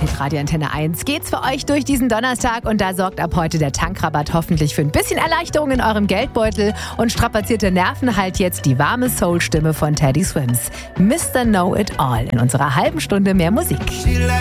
Hitradio Antenne 1 geht's für euch durch diesen Donnerstag und da sorgt ab heute der Tankrabatt hoffentlich für ein bisschen Erleichterung in eurem Geldbeutel und strapazierte Nerven halt jetzt die warme Soul-Stimme von Teddy Swims. Mr. Know It All in unserer halben Stunde mehr Musik.